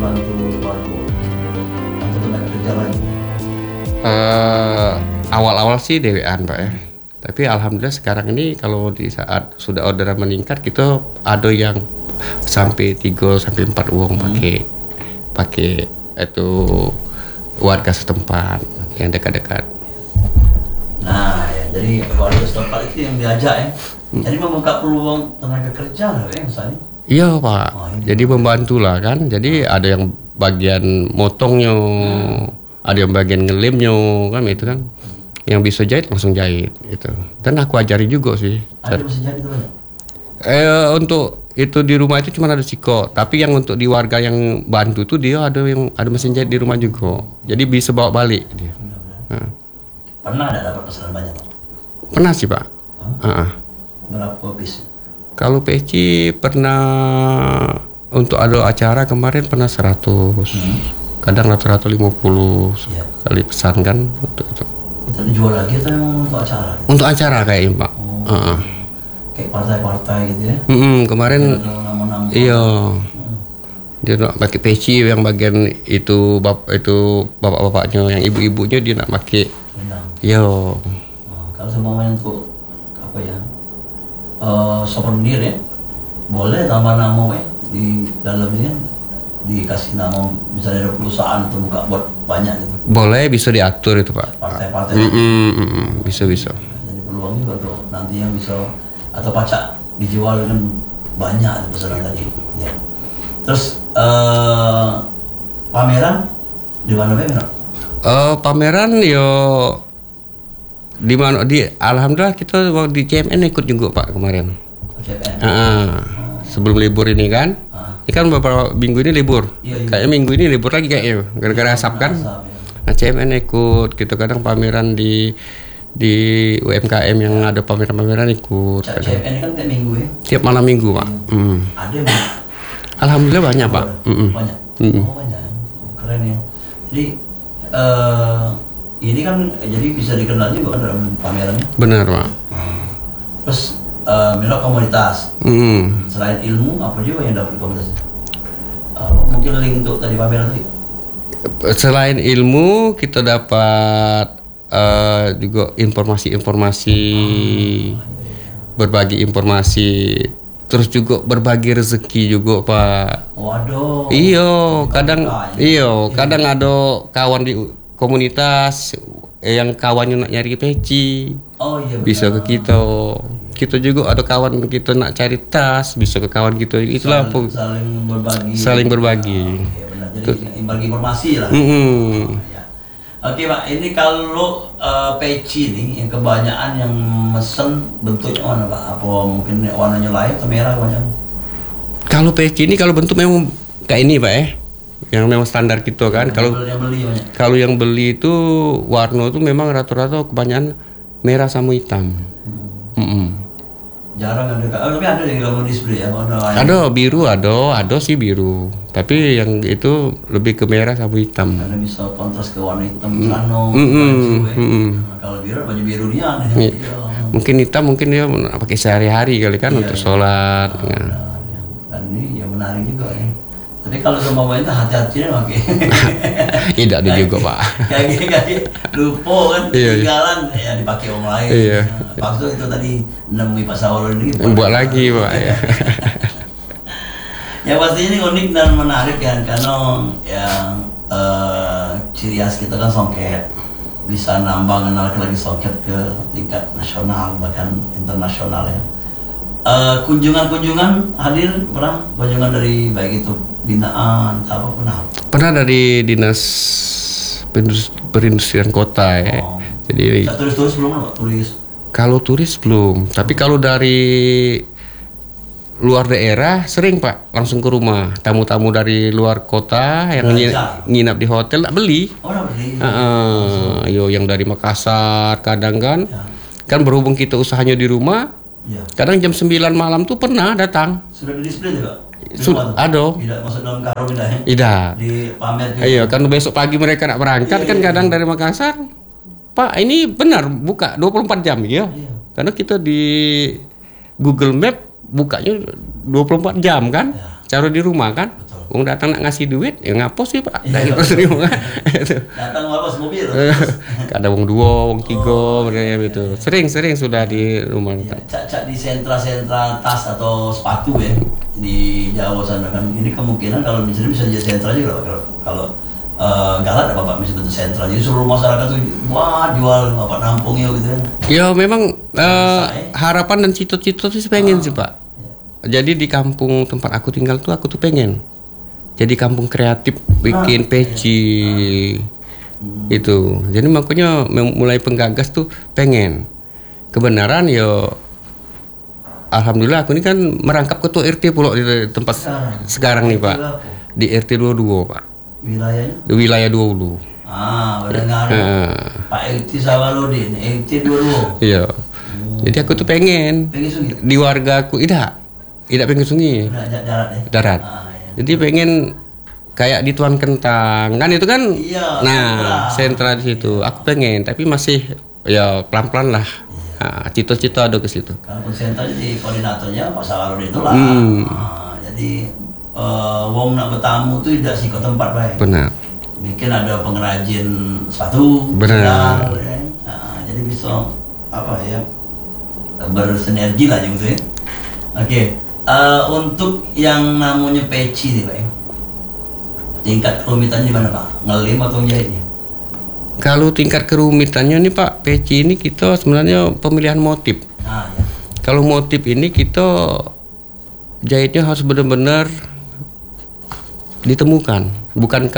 bantu warga atau tenaga kerja lain? Awal-awal sih dewean Pak ya. Tapi alhamdulillah sekarang ini kalau di saat sudah orderan meningkat kita ada yang sampai 3 sampai 4 uang pakai itu warga setempat yang dekat-dekat. Nah ya, jadi warga setempat itu yang diajak ya. Jadi membuka peluang tenaga kerja lah ya misalnya. Iya Pak. Jadi membantu lah kan. Jadi ada yang bagian motongnya, ada yang bagian ngelimnya kan itu kan. Yang bisa jahit langsung jahit gitu. Dan aku ajari juga sih. Ada mesin jahit itu banyak? Untuk itu di rumah itu cuma ada Siko. Tapi yang untuk di warga yang bantu tuh dia ada mesin jahit di rumah juga. Jadi bisa bawa balik dia. Pernah ada dapat pesanan banyak Pak? Pernah sih Pak. Berapa piece? Kalau peci pernah untuk ada acara kemarin pernah 100. Kadang 150 kali pesan kan untuk itu. Itu dijual lagi atau memang untuk acara? Untuk acara kayaknya Pak. Kayak partai-partai gitu ya? Kemarin iya. Dia nak pakai peci yang bagian itu bapak-bapaknya, yang ibu-ibunya dia nak pakai. Iya. Kalau semuanya untuk apa ya? Souvenir ya, boleh tambah nama ya di dalamnya, dikasih nama misalnya ada perusahaan atau buka buat banyak gitu. Boleh, bisa diatur itu Pak. Partai-partai. Bisa. Jadi peluang juga tuh nanti yang bisa atau pacak dijual dengan banyak pesanan tadi. Ya. Terus pameran di mana Pak? Pameran yo di mana alhamdulillah kita di CMN ikut juga Pak kemarin. Sebelum libur ini kan. Ini kan beberapa minggu ini libur. Kayaknya minggu ini libur lagi kayaknya gara-gara asap kan. Nah, CMN ikut gitu kadang pameran di UMKM yang ada pameran-pameran ikut. CMN kan tiap minggu ya. Tiap malam minggu Pak. Ada Pak? Alhamdulillah banyak Pak. Banyak. Banyak. Keren ya. Jadi ini kan jadi bisa dikenal juga kan dalam pamerannya. Benar Pak. Terus minat komunitas. Selain ilmu apa juga yang dapat komunitas? Mungkin link untuk tadi pameran tadi. Selain ilmu kita dapat juga informasi-informasi, berbagi informasi, terus juga berbagi rezeki juga Pak. Waduh. Kadang ada kawan di komunitas yang kawannya nak nyari peci, bisa ke kita. Kita juga ada kawan kita nak cari tas, bisa ke kawan kita. Itulah saling berbagi. Jadi bagi informasi lah. Oke Pak, ini kalau peci nih yang kebanyakan yang mesen bentuknya mana Pak? Apa mungkin warnanya lain atau merah banyak? Kalau peci ini kalau bentuk memang kayak ini Pak ya. Yang memang standar kita kan. Kalau yang beli itu warna itu memang rata-rata kebanyakan merah sama hitam. Jarang ada, tapi ada yang kalau display ya warna lain. Ada biru, ada sih biru. Tapi yang itu lebih ke merah sama hitam. Karena bisa kontras ke warna hitam sano. Nah, kalau biru baju biru dia. Mungkin hitam mungkin dia pakai sehari-hari kali kan untuk sholat. Dan ini ya menarik juga ya. Tapi kalau sama itu hati-hati pakai. Tidak ada juga Pak. Kayak lupa kan ketinggalan ya dipakai orang lain. Waktu itu tadi nemui Pak Sawal ini. Buat lagi Pak ya. Ya pasti ini unik dan menarik kan karena yang ciri khas kita kan songket. Bisa nambah kenal lagi songket ke tingkat nasional bahkan internasional ya. Kunjungan hadir pernah kunjungan dari baik itu binaan apa pernah dari dinas perindustrian kota ya. Jadi turis belum turis. Kalau turis belum, tapi kalau dari luar daerah sering Pak langsung ke rumah tamu-tamu dari luar kota yang nginap di hotel nak beli. Yang dari Makassar kadang kan berhubung kita usahanya di rumah. Kadang jam 9 malam tuh pernah datang. Sudah di display juga? Ada. Tidak masuk dalam karung pindah ya? Tidak. Di pamer juga? Iya, kan besok pagi mereka nak berangkat kadang dari Makassar. Pak, ini benar buka 24 jam ya? Karena kita di Google Map bukanya 24 jam kan? Cara di rumah kan? Wong datang nak ngasih duit, ya ngapus sih Pak. Iya, Nah, kita terima. Datang bawas mobil. Ada wong 2, wong 3, makanya gitu. Sering sudah di rumah. Ya, cak di sentra-sentra tas atau sepatu ya di Jawa sana kan. Ini kemungkinan kalau misalnya bisa jadi sentra juga kalau Galat ada Bapak bisa bentuk sentra. Jadi seluruh masyarakat tuh wah jual Bapak nampung ya gitu kan. Ya memang harapan dan cita-cita sih pengen sih Pak. Jadi di kampung tempat aku tinggal tuh aku tuh pengen jadi kampung kreatif bikin peci itu. Jadi makanya mulai penggagas tuh pengen. Kebenaran ya alhamdulillah aku ini kan merangkap ketua RT pula di tempat sekarang nih Pak. Di RT 22 Pak. Wilayahnya? Di wilayah 20. Mendengar Pak RT Sawaludin, RT 22. Iya. Jadi aku tuh pengen Sungai? di warga aku tidak pengen sungai. Darat ya? Darat. Iya. Jadi pengen kayak di Tuan Kentang kan itu kan. Iya, sentra di situ. Aku pengen tapi masih ya pelan-pelan lah. Nah, cita-cita ada ke situ. Kalaupun sentra jadi koordinatornya Pak Sawaludin itu lah. Jadi wong nak bertamu tuh tidak sih ke tempat baik. Benar. Mungkin ada pengrajin sepatu. Benar. Ya. Jadi bisa apa ya bersinergi lah gitu ya. Oke. Untuk yang namanya peci nih Pak, tingkat kerumitannya di mana Pak? Ngelim atau jahitnya? Kalau tingkat kerumitannya nih Pak, peci ini kita sebenarnya pemilihan motif. Ya. Kalau motif ini kita jahitnya harus benar-benar ditemukan, bukan